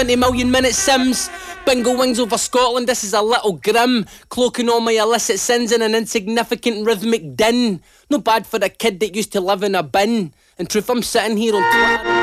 20,000,000 Sims. Bingo wings over Scotland, this is a little grim. Cloaking all my illicit sins in an insignificant rhythmic din. No bad for a kid that used to live in a bin. In truth, I'm sitting here on Twitter